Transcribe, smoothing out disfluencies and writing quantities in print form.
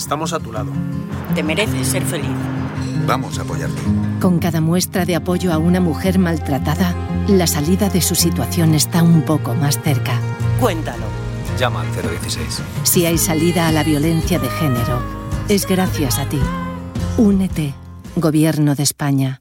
Estamos a tu lado. Te mereces ser feliz. Vamos a apoyarte. Con cada muestra de apoyo a una mujer maltratada, la salida de su situación está un poco más cerca. Cuéntalo. Llama al 016. Si hay salida a la violencia de género, es gracias a ti. Únete, Gobierno de España.